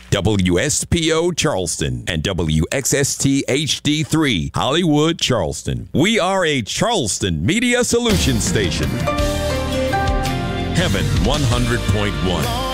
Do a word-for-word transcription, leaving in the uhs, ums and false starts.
W S P O Charleston and W X S T H D three Hollywood, Charleston. We are a Charleston Media Solutions station. Heaven one hundred point one.